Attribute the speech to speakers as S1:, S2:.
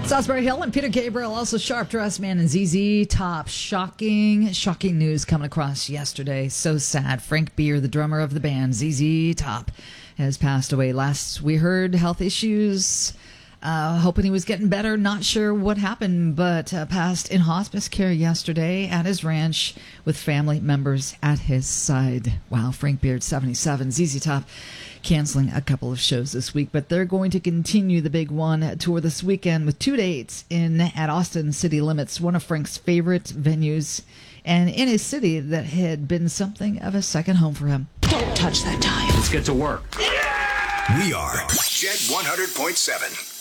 S1: Salisbury Hill and Peter Gabriel, also Sharp Dressed Man and ZZ Top. Shocking news coming across yesterday. So sad. Frank Beard, the drummer of the band ZZ Top, has passed away. Last we heard, health issues. Hoping he was getting better. Not sure what happened, but passed in hospice care yesterday at his ranch with family members at his side. Wow, Frank Beard, 77. ZZ Top canceling a couple of shows this week, but they're going to continue the Big One tour this weekend with 2 dates at Austin City Limits, one of Frank's favorite venues, and in a city that had been something of a second home for him.
S2: Don't touch that dial.
S3: Let's get to work.
S4: We are Ched 100.7.